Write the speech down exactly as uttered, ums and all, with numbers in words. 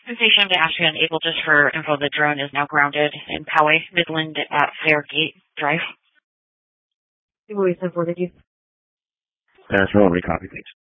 Sensation to ask you unable just for info. The drone is now grounded in Poway, Midland at Fairgate Drive. What we said for, did you? That's wrong. Recopy, thanks.